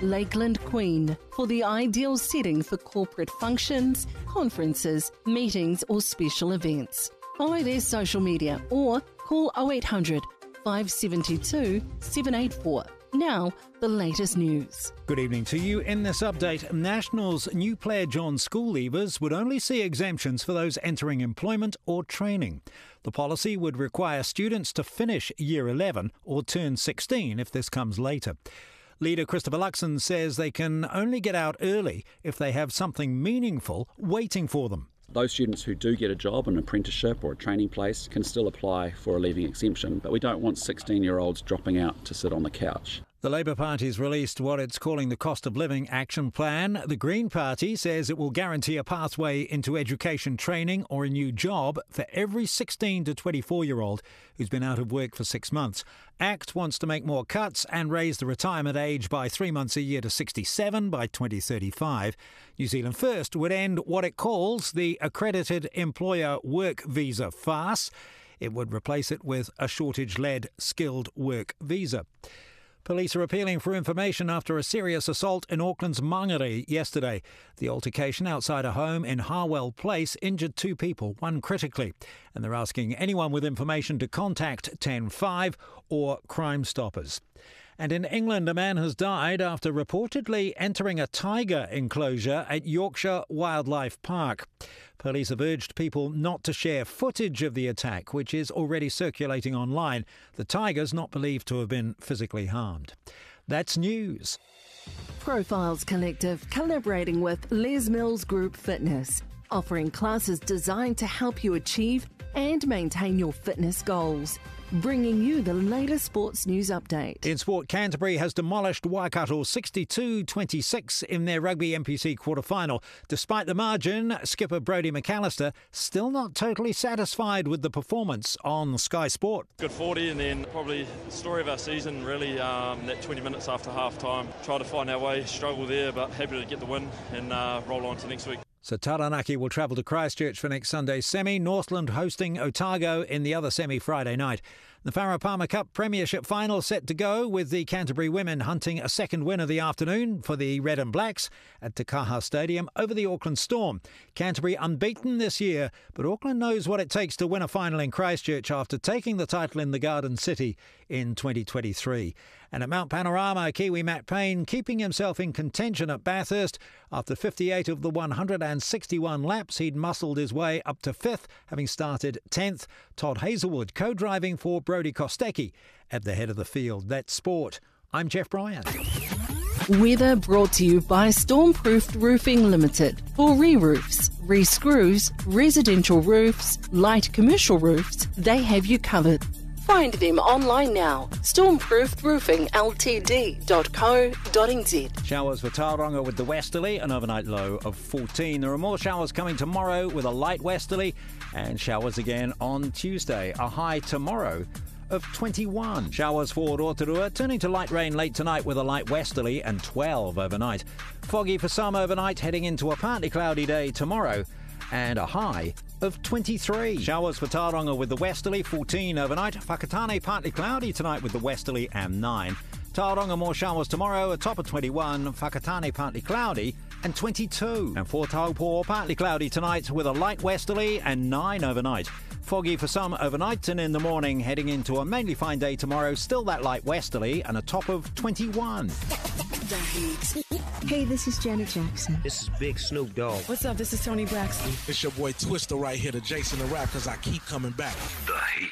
Lakeland Queen for the ideal setting for corporate functions, conferences, meetings or special events. Follow their social media or call 0800 572 784. Now, the latest news. Good evening to you. In this update, National's new pledge on school leavers would only see exemptions for those entering employment or training. The policy would require students to finish Year 11 or turn 16 if this comes later. Leader Christopher Luxon says they can only get out early if they have something meaningful waiting for them. Those students who do get a job, an apprenticeship or a training place can still apply for a leaving exemption, but we don't want 16-year-olds dropping out to sit on the couch. The Labour Party's released what it's calling the Cost of Living Action Plan. The Green Party says it will guarantee a pathway into education, training or a new job for every 16 to 24-year-old who's been out of work for 6 months. ACT wants to make more cuts and raise the retirement age by 3 months a year to 67 by 2035. New Zealand First would end what it calls the Accredited Employer Work Visa farce. It would replace it with a shortage-led skilled work visa. Police are appealing for information after a serious assault in Auckland's Mangere yesterday. The altercation outside a home in Harwell Place injured 2 people, 1 critically. And they're asking anyone with information to contact 105 or Crime Stoppers. And in England, a man has died after reportedly entering a tiger enclosure at Yorkshire Wildlife Park. Police have urged people not to share footage of the attack, which is already circulating online. The tiger's not believed to have been physically harmed. That's news. Profiles Collective collaborating with Les Mills Group Fitness, offering classes designed to help you achieve and maintain your fitness goals. Bringing you the latest sports news update. In sport, Canterbury has demolished Waikato 62-26 in their Rugby NPC quarter-final. Despite the margin, skipper Brodie McAllister still not totally satisfied with the performance on Sky Sport. Good 40 and then probably the story of our season really that 20 minutes after half-time. Try to find our way, struggle there, but happy to get the win and roll on to next week. So Taranaki will travel to Christchurch for next Sunday's semi. Northland hosting Otago in the other semi Friday night. The Farah Palmer Cup Premiership final set to go, with the Canterbury women hunting a second win of the afternoon for the Red and Blacks at Te Kaha Stadium over the Auckland Storm. Canterbury unbeaten this year, but Auckland knows what it takes to win a final in Christchurch after taking the title in the Garden City in 2023. And at Mount Panorama, Kiwi Matt Payne keeping himself in contention at Bathurst. After 58 of the 161 laps, he'd muscled his way up to 5th, having started 10th. Todd Hazelwood co-driving for Brodie Kostecki at the head of the field. That's sport. I'm Jeff Bryan. Weather brought to you by Stormproofed Roofing Limited. For re-roofs, re-screws, residential roofs, light commercial roofs, they have you covered. Find them online now. Stormproofedroofingltd.co.nz. Showers for Tauranga with the westerly, an overnight low of 14. There are more showers coming tomorrow with a light westerly, and showers again on Tuesday. A high tomorrow of 21. Showers for Rotorua, turning to light rain late tonight with a light westerly, and 12 overnight. Foggy for some overnight, heading into a partly cloudy day tomorrow, and a high of 23. Showers for Tauranga with the westerly, 14 overnight. Whakatane partly cloudy tonight with the westerly, and 9. Tauranga more showers tomorrow, a top of 21. Whakatane partly cloudy and 22. And for Taupo partly cloudy tonight with a light westerly and 9 overnight. Foggy for some overnight, and in the morning heading into a mainly fine day tomorrow. Still that light westerly and a top of 21. Hey, this is Janet Jackson. This is Big Snoop Dogg. What's up? This is Tony Braxton. It's your boy Twister right here, the Jason the Rap, because I keep coming back. The Heat.